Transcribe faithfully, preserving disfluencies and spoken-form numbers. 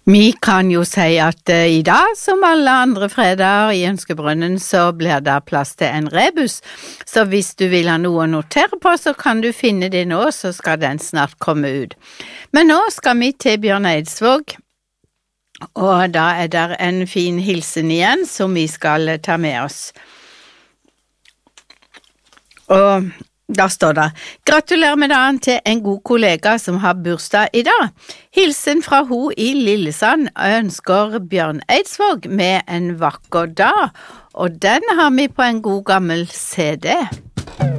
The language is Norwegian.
Vi kan jo si at uh, i dag, som alle andre fredager i Ønskebrønnen, så blir det plass til en rebus. Så hvis du vil ha noe å notere på, så kan du finne det nå, så skal den snart komme ut. Men nå skal vi til Bjørn Eidsvåg, og da er det en fin hilsen igjen som vi skal ta med oss. Og da står det, gratulerer med dagen til en god kollega som har bursdag i dag. Hilsen fra ho i Lillesand ønsker Bjørn Eidsvåg med en vakker dag, og den har vi på en god gammel C D.